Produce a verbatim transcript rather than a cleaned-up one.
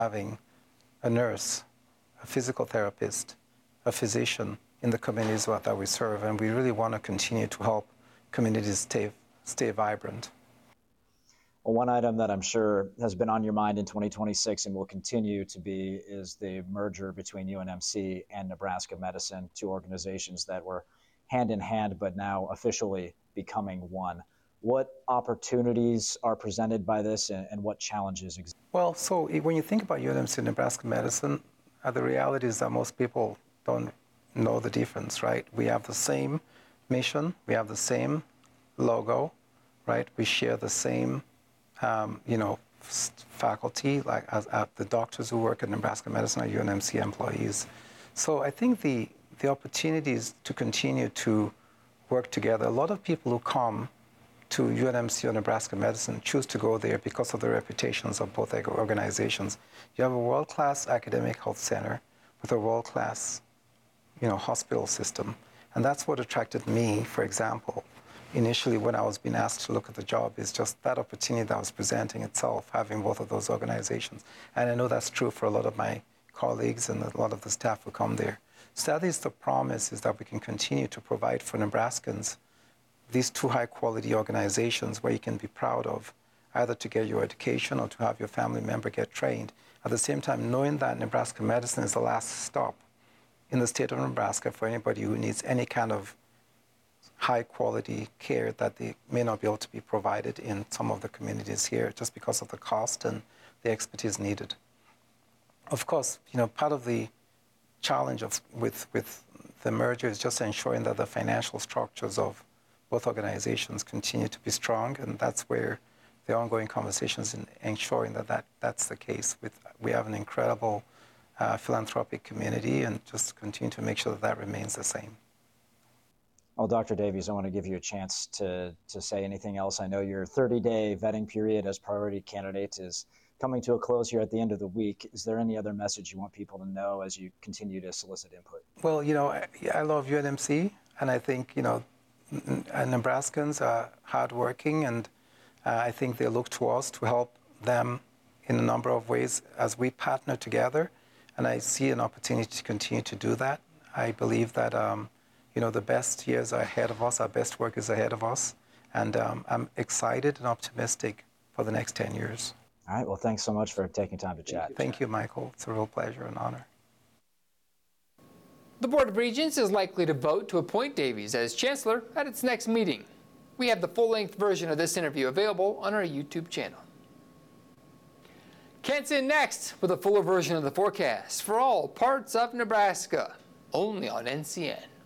having a nurse, a physical therapist, a physician in the communities that we serve, and we really want to continue to help communities stay, stay vibrant. Well, one item that I'm sure has been on your mind in twenty twenty-six and will continue to be is the merger between U N M C and Nebraska Medicine, two organizations that were hand in hand but now officially becoming one. What opportunities are presented by this, and, and what challenges exist? Well, so when you think about U N M C and Nebraska Medicine, uh, the reality is that most people don't know the difference, right? We have the same mission, we have the same logo, right? We share the same Um, you know, faculty, like as, as the doctors who work at Nebraska Medicine are U N M C employees. So I think the, the opportunities to continue to work together, a lot of people who come to U N M C or Nebraska Medicine choose to go there because of the reputations of both organizations. You have a world-class academic health center with a world-class, you know, hospital system. And that's what attracted me, for example, initially when I was being asked to look at the job, is just that opportunity that was presenting itself, having both of those organizations. And I know that's true for a lot of my colleagues and a lot of the staff who come there. So that is the promise, is that we can continue to provide for Nebraskans these two high-quality organizations where you can be proud of, either to get your education or to have your family member get trained. At the same time, knowing that Nebraska Medicine is the last stop in the state of Nebraska for anybody who needs any kind of high-quality care that they may not be able to be provided in some of the communities here just because of the cost and the expertise needed. Of course, you know, part of the challenge of, with, with the merger is just ensuring that the financial structures of both organizations continue to be strong, and that's where the ongoing conversations in ensuring that, that that's the case. With, we have an incredible uh, philanthropic community, and just continue to make sure that that remains the same. Well, Doctor Davies, I want to give you a chance to, to say anything else. I know your thirty-day vetting period as priority candidate is coming to a close here at the end of the week. Is there any other message you want people to know as you continue to solicit input? Well, you know, I, I love U N M C, and I think, you know, Nebraskans are hardworking, and uh, I think they look to us to help them in a number of ways as we partner together, and I see an opportunity to continue to do that. I believe that um, you know, the best years are ahead of us, our best work is ahead of us, and um, I'm excited and optimistic for the next ten years. All right, well, thanks so much for taking time to Thank chat. You. Thank you, Michael. It's a real pleasure and honor. The Board of Regents is likely to vote to appoint Davies as Chancellor at its next meeting. We have the full-length version of this interview available on our YouTube channel. Kent's in next with a fuller version of the forecast for all parts of Nebraska, only on N C N.